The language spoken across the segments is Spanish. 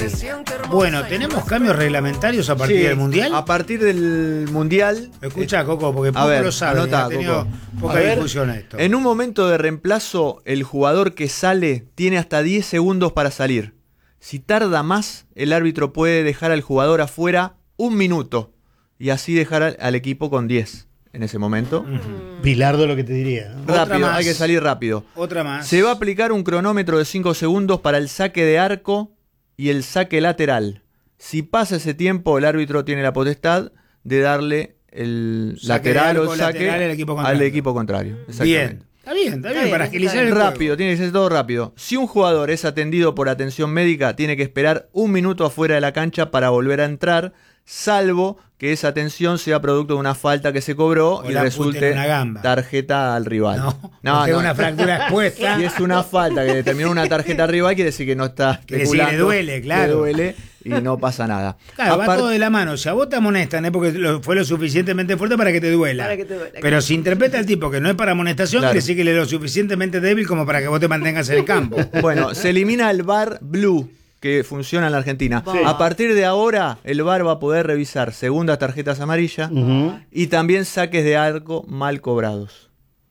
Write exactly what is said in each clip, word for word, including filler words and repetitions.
Bueno, ¿tenemos cambios reglamentarios a partir Sí, del Mundial? A partir del Mundial. Escucha, Coco, porque poco a ver, lo sabe. anota, Ha tenido Coco. poca A ver, discusión esto. En un momento de reemplazo, el jugador que sale tiene hasta diez segundos para salir. Si tarda más, el árbitro puede dejar al jugador afuera un minuto y así dejar al, al equipo con diez en ese momento. Uh-huh. Bilardo lo que te diría, ¿no? Rápido, hay que salir rápido. Otra más. Se va a aplicar un cronómetro de cinco segundos para el saque de arco y el saque lateral. Si pasa ese tiempo, el árbitro tiene la potestad de darle el Saque lateral de o arco, el saque lateral al equipo contrario. al equipo contrario. Exactamente. Bien. Está bien, está bien, para agilizar el Rápido, juego. tiene que ser todo rápido. Si un jugador es atendido por atención médica, tiene que esperar un minuto afuera de la cancha para volver a entrar, salvo que esa atención sea producto de una falta que se cobró O y la resulte puten una gamba. tarjeta al rival. No, porque una fractura expuesta. Si es una falta que determinó una tarjeta al rival, quiere decir que no está Quiere decir que le duele, claro. Le duele y no pasa nada. Claro, va Apart- todo de la mano. Si a vos te amonestan es porque lo- fue lo suficientemente fuerte para que te duela. Para que te duela, Pero claro. si interpreta el tipo que no es para amonestación, Claro. quiere decir que le es lo suficientemente débil como para que vos te mantengas en el campo. Bueno, se elimina el V A R Blue que funciona en la Argentina. Sí. A partir de ahora, el V A R va a poder revisar segundas tarjetas amarillas Uh-huh. y también saques de arco mal cobrados.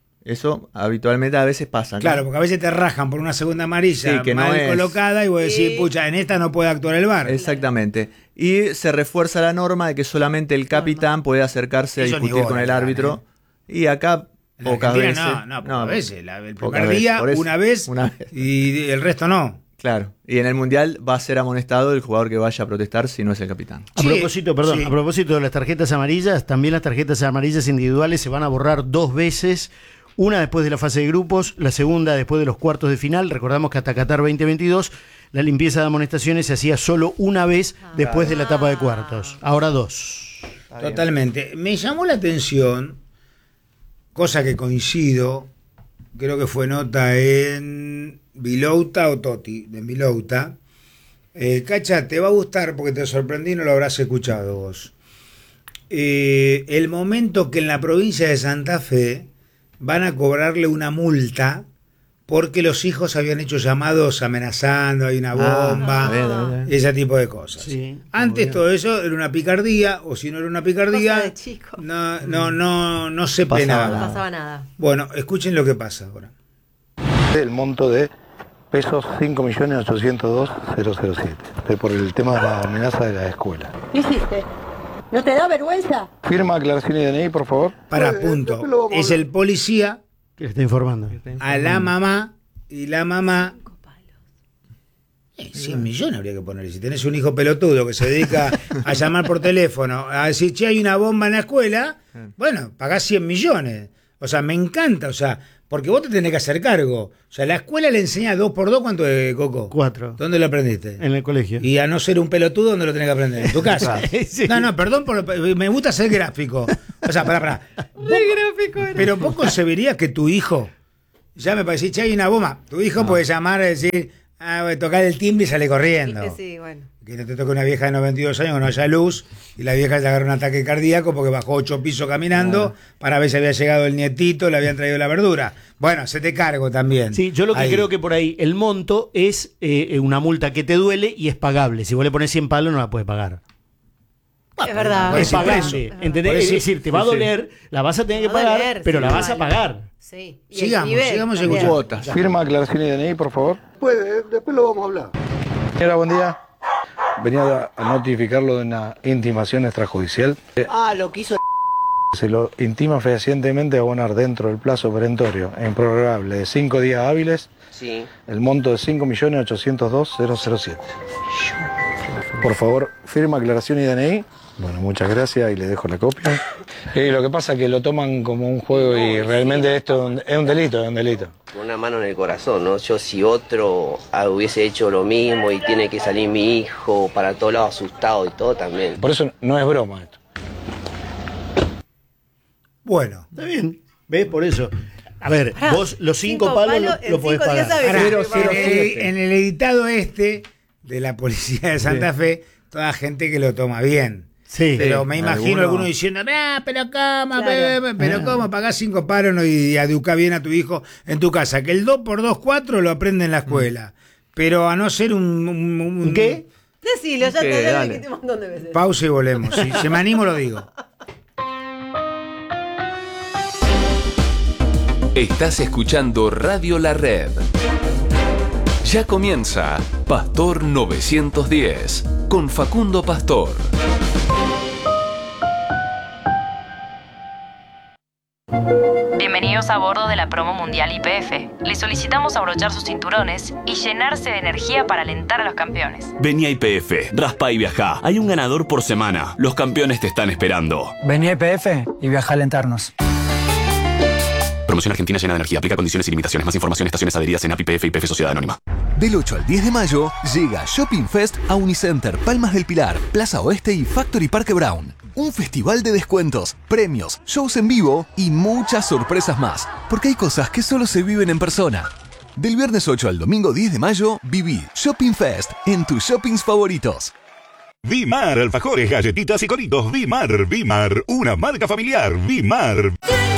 Eso habitualmente a veces pasa, ¿no? Claro, porque a veces te rajan por una segunda amarilla Sí, que no mal es. colocada y vos decís, Sí. pucha, en esta no puede actuar el V A R. Exactamente. Y se refuerza la norma de que solamente el capitán puede acercarse a Eso ni discutir bola, con el claro, árbitro. Y acá En la pocas Argentina veces. no, no, pocas veces. La- el pocas primer veces. día, Por eso, una vez, una vez. y el resto no. Claro. Y en el Mundial va a ser amonestado el jugador que vaya a protestar si no es el capitán. A Sí, propósito, perdón, sí. a propósito de las tarjetas amarillas, también las tarjetas amarillas individuales se van a borrar dos veces. Una después de la fase de grupos, la segunda después de los cuartos de final. Recordamos que hasta Qatar veinte veintidós la limpieza de amonestaciones se hacía solo una vez después de la etapa de cuartos. Ahora dos. Totalmente. Me llamó la atención, cosa que coincido, creo que fue nota en Vilouta o Totti, de Vilouta. Eh, Cacha, te va a gustar porque te sorprendí, no lo habrás escuchado vos. Eh, el momento que en la provincia de Santa Fe van a cobrarle una multa porque los hijos habían hecho llamados amenazando, hay una bomba, Ah, a ver, a ver. ese tipo de cosas. Sí, Antes muy bien. todo eso era una picardía, o si no era una picardía, Cosa de chico. no, no, no, no se Pasaba penaba. No nada. pasaba nada. Bueno, escuchen lo que pasa ahora. El monto de pesos cinco millones ochocientos dos mil siete por el tema de la amenaza de la escuela. ¿Qué hiciste? ¿No te da vergüenza? Firma, aclaración y D N I, por favor. Para, Eh, punto. después lo vamos a Es el policía Que está informando. a la mamá y la mamá. Eh, cien millones habría que poner. Si tenés un hijo pelotudo que se dedica a llamar por teléfono, a decir, che, hay una bomba en la escuela, bueno, pagás cien millones. O sea, me encanta, o sea, porque vos te tenés que hacer cargo. O sea, la escuela le enseña dos por dos, ¿cuánto es, Coco? Cuatro. ¿Dónde lo aprendiste? En el colegio. Y a no ser un pelotudo, ¿dónde lo tenés que aprender? En tu casa. Sí. No, no, perdón, por, me gusta ser gráfico. O sea, pará, pará. Vos- pero vos concebirías que tu hijo llame para decir, che, hay una bomba. Tu hijo puede llamar y decir, ah, voy a tocar el timbre y sale corriendo. Sí, sí, bueno. Que no te toque una vieja de noventa y dos años que no haya luz y la vieja le agarra un ataque cardíaco porque bajó ocho pisos caminando para ver si había llegado el nietito, le habían traído la verdura. Bueno, se te cargo también. Sí, yo lo que Ahí. creo que por ahí el monto es eh, una multa que te duele y es pagable. Si vos le pones cien palos no la puedes pagar. Es verdad. Puede Es ser pagable, preso. ¿entendés? Puede Es ser- decir, te va a sí, sí. doler, la vas a tener que Va a pagar, doler, pero sí, la vas a vale. pagar. Sí. Y el Sigamos, nivel sigamos también. escuchando. Cuotas. Firma, aclaración y D N I, por favor. Puede, después lo vamos a hablar. Señora, buen día. Venía a notificarlo de una intimación extrajudicial. Eh, Ah, lo quiso. Se lo intima fehacientemente a abonar dentro del plazo perentorio e improrrogable de cinco días hábiles Sí. el monto de cinco millones ochocientos dos mil siete. Por favor, firma, aclaración y D N I. Bueno, muchas gracias y le dejo la copia. Y lo que pasa es que lo toman como un juego y realmente esto es un- es un delito, es un delito. Con una mano en el corazón, ¿no? Yo si otro ah, hubiese hecho lo mismo y tiene que salir mi hijo para todos lados asustado y todo también. Por eso no es broma esto. Bueno, Está bien, ¿ves? Por eso. A ver, Pará, vos los cinco, cinco palos, palos lo, en lo podés cinco días pagar. hábiles. pará, Cero, cero, en, el, en el editado este de la policía de Santa Fe, toda gente que lo toma bien. Sí. Pero me imagino alguno- algunos diciendo, ah, pero cómo, Claro. pe- pe- pero Ah. cómo, pagás cinco paros ¿no? y educa bien a tu hijo en tu casa. Que el dos por dos, cuatro lo aprende en la escuela. Pero a no ser un... un- un- ¿Un qué? Decilo, ya ¿Qué? te lo Dale. dijiste un montón de veces. Pausa y volvemos. Si se me animo, lo digo. Estás escuchando Radio La Red. Ya comienza Pastor novecientos diez con Facundo Pastor. Bienvenidos a bordo de la promo mundial Y P F. Les solicitamos abrochar sus cinturones y llenarse de energía para alentar a los campeones. Vení a Y P F, raspa y viajá. Hay un ganador por semana. Los campeones te están esperando. Vení a Y P F y viaja a alentarnos. Promoción argentina llena de energía. Aplica condiciones y limitaciones. Más información en estaciones adheridas en A P I P F y P F Sociedad Anónima. Del ocho al diez de mayo llega Shopping Fest a Unicenter, Palmas del Pilar, Plaza Oeste y Factory Parque Brown. Un festival de descuentos, premios, shows en vivo y muchas sorpresas más. Porque hay cosas que solo se viven en persona. Del viernes ocho al domingo diez de mayo, viví Shopping Fest en tus shoppings favoritos. Vimar, alfajores, galletitas y coritos. Vimar, Vimar, una marca familiar. Vimar.